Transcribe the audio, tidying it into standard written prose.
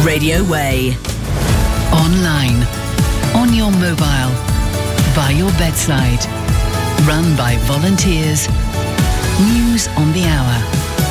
Radio Way. Online, on your mobile, by your bedside. Run by volunteers. News on the hour.